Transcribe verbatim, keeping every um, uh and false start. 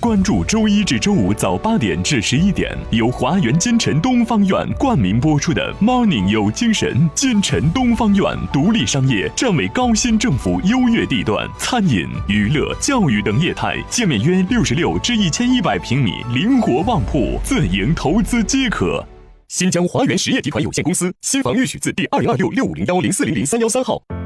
关注周一至周五早八点至十一点，由华园金城东方院冠名播出的 Morning 有精神。金城东方院独立商业，站为高新政府优越地段，餐饮、娱乐、教育等业态，建面约六十六至一千一百平米，灵活旺铺，自营投资皆可。新疆华源实业集团有限公司新房预许字第二零二六六五零幺零四零零三幺三号。